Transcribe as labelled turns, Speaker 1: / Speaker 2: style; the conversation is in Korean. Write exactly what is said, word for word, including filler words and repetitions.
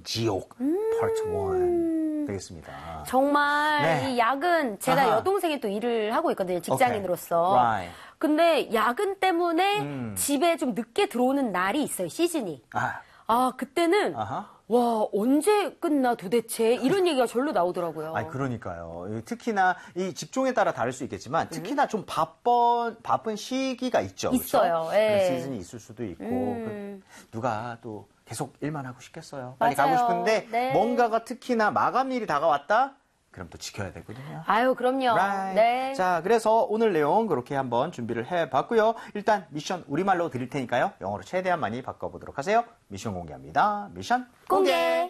Speaker 1: 지옥
Speaker 2: 음.
Speaker 1: 파트 일 되겠습니다.
Speaker 2: 정말
Speaker 1: 네.
Speaker 2: 이 야근, 제가
Speaker 1: 아하.
Speaker 2: 여동생이 또 일을 하고 있거든요. 직장인으로서.
Speaker 1: Okay. Right.
Speaker 2: 근데 야근 때문에
Speaker 1: 음.
Speaker 2: 집에 좀 늦게 들어오는 날이 있어요, 시즌이.
Speaker 1: 아,
Speaker 2: 아, 그때는
Speaker 1: 아하.
Speaker 2: 와, 언제 끝나 도대체? 이런 얘기가 절로 나오더라고요.
Speaker 1: 아니, 그러니까요. 특히나 이 직종에 따라 다를 수 있겠지만 특히나 좀 바쁜 바쁜 시기가 있죠.
Speaker 2: 있어요.
Speaker 1: 그렇죠?
Speaker 2: 예.
Speaker 1: 그런 시즌이 있을 수도 있고
Speaker 2: 음.
Speaker 1: 그 누가 또 계속 일만 하고 싶겠어요. 빨리
Speaker 2: 맞아요.
Speaker 1: 가고 싶은데
Speaker 2: 네.
Speaker 1: 뭔가가 특히나 마감일이 다가왔다? 그럼 또 지켜야 되거든요.
Speaker 2: 아유, 그럼요.
Speaker 1: Right.
Speaker 2: 네.
Speaker 1: 자, 그래서 오늘 내용 그렇게 한번 준비를 해봤고요. 일단 미션 우리말로 드릴 테니까요. 영어로 최대한 많이 바꿔보도록 하세요. 미션 공개합니다. 미션
Speaker 2: 공개.